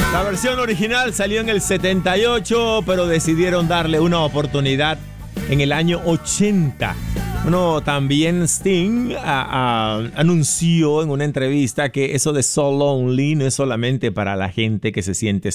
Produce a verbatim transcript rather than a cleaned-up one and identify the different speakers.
Speaker 1: La versión original salió en el setenta y ocho, pero decidieron darle una oportunidad en el año ochenta. Bueno, también Sting a, a, anunció en una entrevista que eso de So Lonely no es solamente para la gente que se siente